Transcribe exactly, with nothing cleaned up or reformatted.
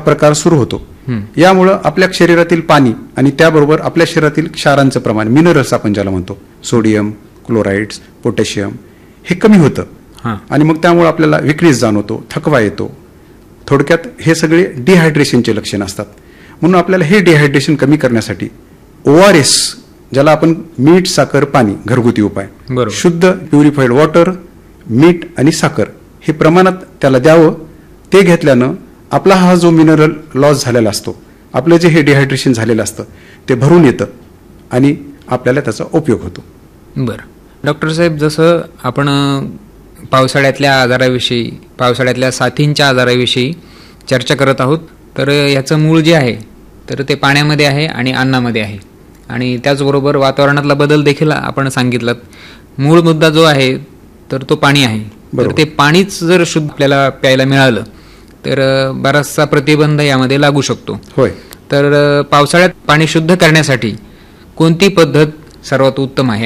प्रकार सुरू होतो. यामुळं आपल्या शरीरातील पाणी आणि त्याबरोबर आपल्या शरीरातील क्षारांचं प्रमाण, मिनरल्स आपण ज्याला म्हणतो, सोडियम, क्लोराइड्स, पोटॅशियम, हे कमी होतं आणि मग त्यामुळे आपल्याला विकनेस जाणवतो, थकवा येतो. थोडक्यात हे सगळे डिहायड्रेशनचे लक्षण असतात. म्हणून आपल्याला हे डिहायड्रेशन कमी करण्यासाठी ओ आर एस, ज्याला आपण मीठ, साखर, पाणी, घरगुती उपाय, शुद्ध प्युरिफाईड वॉटर, मीठ आणि साखर हे प्रमाणात त्याला द्यावं. ते घेतल्यानं आपला हा जो मिनरल लॉस झालेला असतो, आपलं जे हे डिहायड्रेशन झालेलं असतं ते भरून येतं आणि आपल्याला त्याचा उपयोग होतो. बरं डॉक्टर साहेब, जसं आपण पावसाळ्यातल्या आजाराविषयी, पावसाळ्यातल्या साथींच्या आजाराविषयी चर्चा करत आहोत, तर याचं मूळ जे आहे तर ते पाण्यामध्ये आहे आणि अन्नामध्ये आहे आणि त्याचबरोबर वातावरणातला बदल देखील आपण सांगितलं. मूळ मुद्दा जो आहे तर तो पाणी आहे. तर ते पाणीच जर शुद्ध आपल्याला प्यायला मिळालं तर बराचसा प्रतिबंध यामध्ये लागू शकतो. होय. तर पावसाळ्यात पाणी शुद्ध करण्यासाठी कोणती पद्धत सर्वात उत्तम आहे